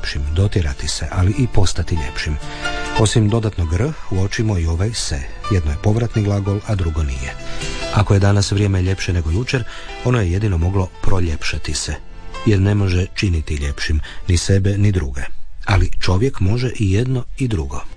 ljepšim, dotjerati se, ali i postati ljepšim. Osim dodatnog r, uočimo i ovaj se. Jedno je povratni glagol, a drugo nije. Ako je danas vrijeme ljepše nego jučer, ono je jedino moglo proljepšati se, jer ne može činiti ljepšim ni sebe ni druge. Ali čovjek može i jedno i drugo.